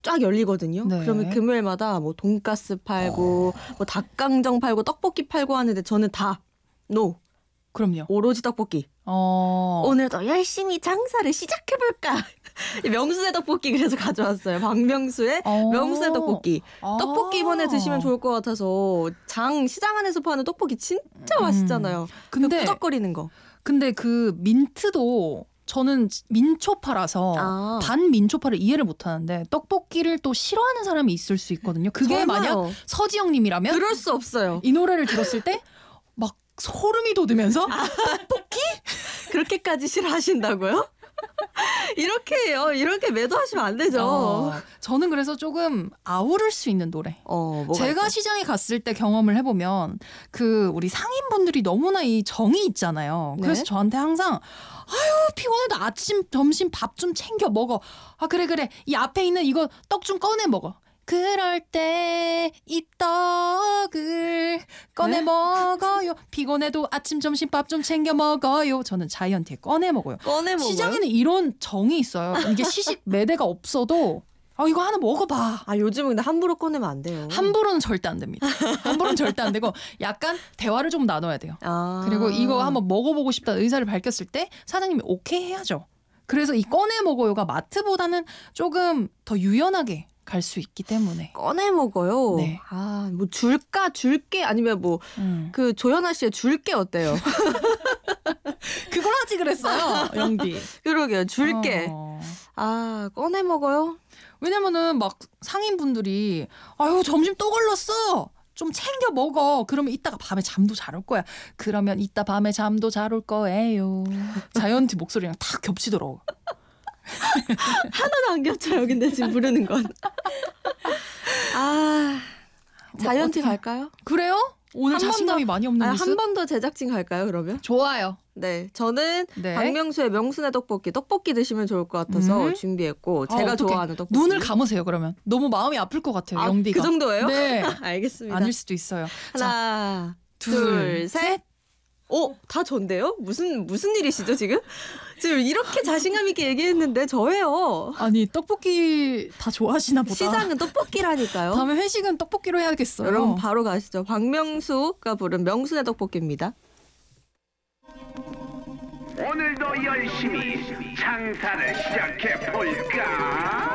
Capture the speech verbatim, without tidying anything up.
쫙 열리거든요. 네. 그러면 금요일마다 뭐 돈가스 팔고 어. 뭐 닭강정 팔고 떡볶이 팔고 하는데 저는 다 노. 그럼요. 오로지 떡볶이. 어. 오늘도 열심히 장사를 시작해볼까. 명순의 떡볶이 그래서 가져왔어요. 박명수의 어. 명순의 떡볶이. 아. 떡볶이 이번에 드시면 좋을 것 같아서 장 시장 안에서 파는 떡볶이 진짜 음. 맛있잖아요. 근데 그 푸덕거리는 거. 근데 그 민트도 저는 민초파라서 아. 반민초파를 이해를 못하는데 떡볶이를 또 싫어하는 사람이 있을 수 있거든요. 그게 정말요? 만약 서지영님이라면 그럴 수 없어요. 이 노래를 들었을 때 막 소름이 돋으면서 아. 그렇게까지 싫어하신다고요? 이렇게 어, 이렇게 매도하시면 안 되죠. 어, 저는 그래서 조금 아우를 수 있는 노래. 어, 뭐가 제가 있죠? 시장에 갔을 때 경험을 해보면 그 우리 상인분들이 너무나 이 정이 있잖아요. 그래서 네. 저한테 항상 아유 피곤해도 아침 점심 밥 좀 챙겨 먹어. 아 그래 그래 이 앞에 있는 이거 떡 좀 꺼내 먹어. 그럴 때 이 떡을 꺼내 네? 먹어요. 피곤해도 아침 점심 밥 좀 챙겨 먹어요. 저는 자이언티에 꺼내 먹어요. 꺼내 먹어요? 시장에는 이런 정이 있어요. 이게 시식 매대가 없어도 아 이거 하나 먹어봐. 아 요즘은 근데 함부로 꺼내면 안 돼요. 함부로는 절대 안 됩니다. 함부로는 절대 안 되고 약간 대화를 좀 나눠야 돼요. 아. 그리고 이거 한번 먹어보고 싶다는 의사를 밝혔을 때 사장님이 오케이 해야죠. 그래서 이 꺼내 먹어요가 마트보다는 조금 더 유연하게 갈 수 있기 때문에. 꺼내 먹어요. 네. 아, 뭐 줄까 줄게 아니면 뭐 그 음. 조연아 씨의 줄게 어때요? 그걸 하지 그랬어요, 영디. 그러게요. 줄게. 어. 아, 꺼내 먹어요? 왜냐면은 막 상인분들이 아유 점심 또 걸렀어. 좀 챙겨 먹어. 그러면 이따가 밤에 잠도 잘 올 거야. 그러면 이따 밤에 잠도 잘 올 거예요. 자이언티 목소리랑 다 겹치더라고. 하나도 안 겹쳐요. 근데 지금 부르는 건. 아, 자이언티 어떡해. 갈까요? 그래요? 오늘 한번 자신감이 더- 많이 없는 아, 뉴스? 한 번 더 제작진 갈까요? 그러면? 좋아요. 네, 저는 네. 박명수의 명순의 떡볶이, 떡볶이 드시면 좋을 것 같아서 음. 준비했고 아, 제가 어떡해. 좋아하는 떡볶이. 눈을 감으세요 그러면. 너무 마음이 아플 것 같아요. 아, 영디가. 그 정도예요? 네. 알겠습니다. 아닐 수도 있어요. 자, 하나, 둘, 둘, 셋. 셋. 오, 다 전데요? 무슨 무슨 일이시죠 지금? 지금 이렇게 자신감 있게 얘기했는데 저예요. 아니 떡볶이 다 좋아하시나 보다. 시장은 떡볶이라니까요. 다음에 회식은 떡볶이로 해야겠어요. 여러분 바로 가시죠. 박명수가 부른 명순의 떡볶이입니다. 오늘도 열심히 장사를 시작해 볼까?